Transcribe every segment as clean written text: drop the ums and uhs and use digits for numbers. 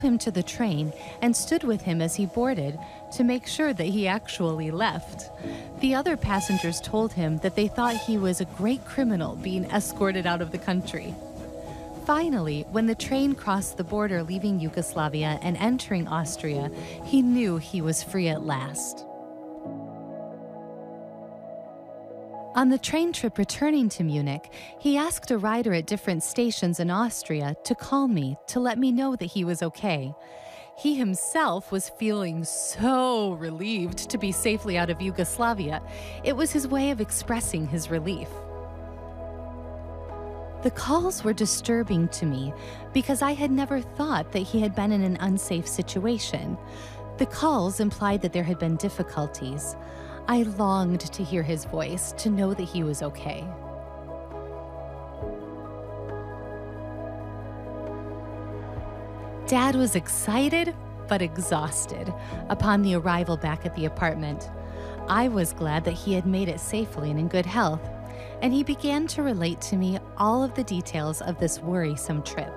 him to the train and stood with him as he boarded to make sure that he actually left. The other passengers told him that they thought he was a great criminal being escorted out of the country. Finally, when the train crossed the border leaving Yugoslavia and entering Austria, he knew he was free at last. On the train trip returning to Munich, he asked a rider at different stations in Austria to call me to let me know that he was okay. He himself was feeling so relieved to be safely out of Yugoslavia. It was his way of expressing his relief. The calls were disturbing to me because I had never thought that he had been in an unsafe situation. The calls implied that there had been difficulties. I longed to hear his voice, to know that he was okay. Dad was excited, but exhausted upon the arrival back at the apartment. I was glad that he had made it safely and in good health, and he began to relate to me all of the details of this worrisome trip.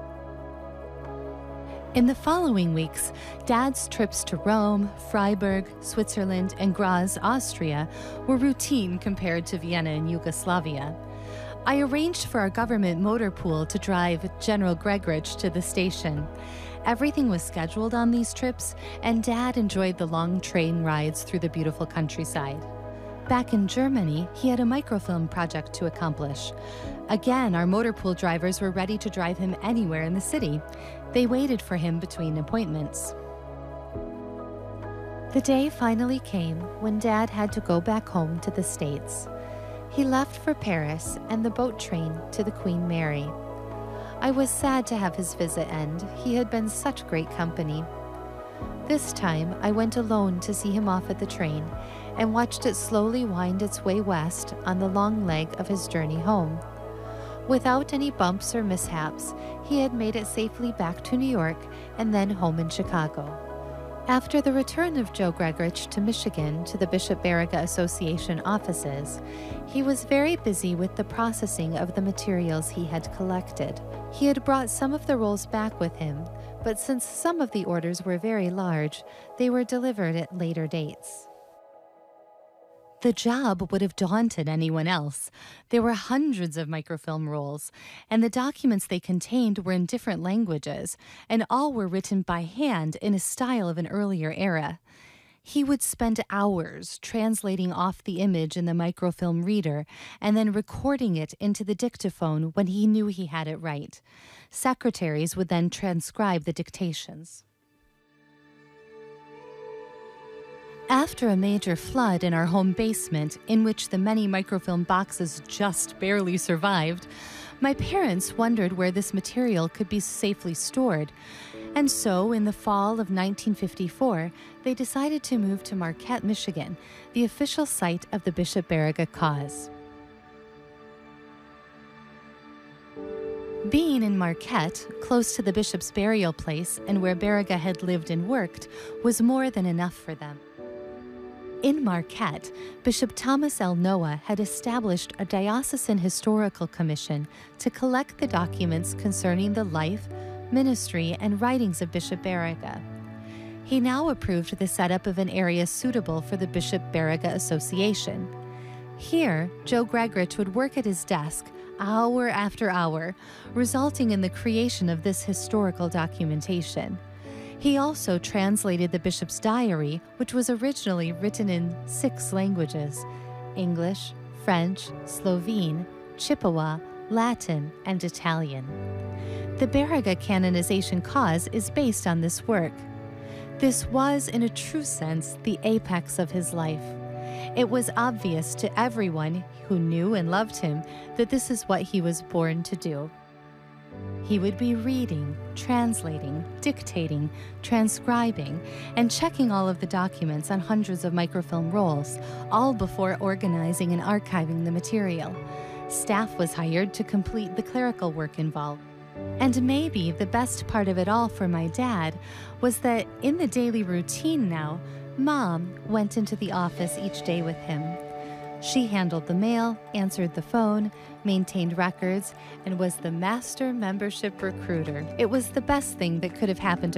In the following weeks, Dad's trips to Rome, Freiburg, Switzerland, and Graz, Austria, were routine compared to Vienna and Yugoslavia. I arranged for our government motor pool to drive General Gregoritsch to the station. Everything was scheduled on these trips, and Dad enjoyed the long train rides through the beautiful countryside. Back in Germany, he had a microfilm project to accomplish. Again, our motor pool drivers were ready to drive him anywhere in the city. They waited for him between appointments. The day finally came when Dad had to go back home to the States. He left for Paris and the boat train to the Queen Mary. I was sad to have his visit end. He had been such great company. This time, I went alone to see him off at the train and watched it slowly wind its way west on the long leg of his journey home. Without any bumps or mishaps, he had made it safely back to New York and then home in Chicago. After the return of Joe Gregoritsch to Michigan to the Bishop Baraga Association offices, he was very busy with the processing of the materials he had collected. He had brought some of the rolls back with him, but since some of the orders were very large, they were delivered at later dates. The job would have daunted anyone else. There were hundreds of microfilm rolls, and the documents they contained were in different languages, and all were written by hand in a style of an earlier era. He would spend hours translating off the image in the microfilm reader and then recording it into the dictaphone when he knew he had it right. Secretaries would then transcribe the dictations. After a major flood in our home basement, in which the many microfilm boxes just barely survived, my parents wondered where this material could be safely stored. And so, in the fall of 1954, they decided to move to Marquette, Michigan, the official site of the Bishop Baraga cause. Being in Marquette, close to the bishop's burial place and where Baraga had lived and worked, was more than enough for them. In Marquette, Bishop Thomas L. Noah had established a diocesan historical commission to collect the documents concerning the life, ministry, and writings of Bishop Baraga. He now approved the setup of an area suitable for the Bishop Baraga Association. Here, Joe Gregoritsch would work at his desk hour after hour, resulting in the creation of this historical documentation. He also translated the bishop's diary, which was originally written in 6 languages: English, French, Slovene, Chippewa, Latin, and Italian. The Baraga canonization cause is based on this work. This was, in a true sense, the apex of his life. It was obvious to everyone who knew and loved him that this is what he was born to do. He would be reading, translating, dictating, transcribing, and checking all of the documents on hundreds of microfilm rolls, all before organizing and archiving the material. Staff was hired to complete the clerical work involved. And maybe the best part of it all for my dad was that in the daily routine now, Mom went into the office each day with him. She handled the mail, answered the phone, maintained records, and was the master membership recruiter. It was the best thing that could have happened to